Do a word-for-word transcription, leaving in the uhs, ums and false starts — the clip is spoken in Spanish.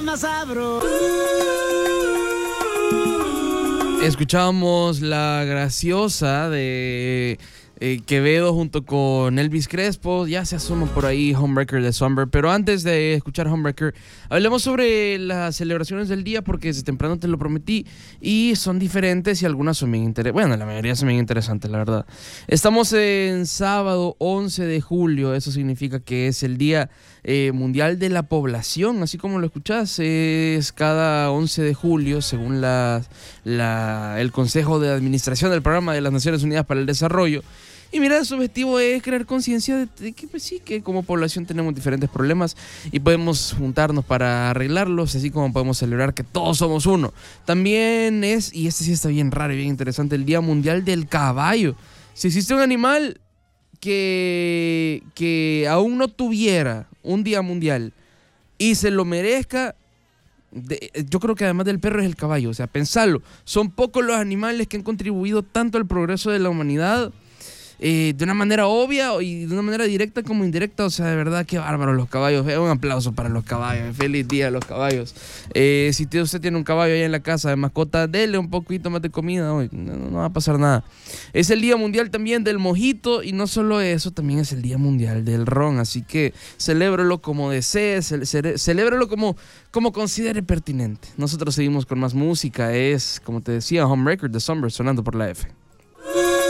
más sabroso. Escuchábamos La Graciosa de eh, Quevedo junto con Elvis Crespo. Ya se asoma por ahí Homebreaker de Somber. Pero antes de escuchar Homebreaker, hablemos sobre las celebraciones del día, porque desde temprano te lo prometí y son diferentes y algunas son bien interesantes. Bueno, la mayoría son bien interesantes, la verdad. Estamos en sábado once de julio. Eso significa que es el Día eh, Mundial de la Población. Así como lo escuchás, es cada once de julio, según la, la, el Consejo de Administración del Programa de las Naciones Unidas para el Desarrollo. Y mira, su objetivo es crear conciencia de, de que pues sí, que como población tenemos diferentes problemas y podemos juntarnos para arreglarlos, así como podemos celebrar que todos somos uno. También es, y este sí está bien raro y bien interesante, el Día Mundial del Caballo. Si existe un animal que, que aún no tuviera un día mundial y se lo merezca, de, yo creo que además del perro es el caballo. O sea, pensarlo, son pocos los animales que han contribuido tanto al progreso de la humanidad, Eh, de una manera obvia y de una manera directa como indirecta. O sea, de verdad, qué bárbaros los caballos. Eh, un aplauso para los caballos. Feliz día a los caballos. Eh, si usted tiene un caballo ahí en la casa de mascota, dele un poquito más de comida hoy. No, no va a pasar nada. Es el Día Mundial también del Mojito, y no solo eso, también es el Día Mundial del Ron. Así que celébrelo como desee, ce ce celébrelo como, como considere pertinente. Nosotros seguimos con más música. Es, como te decía, Homebreaker de Somber sonando por la F.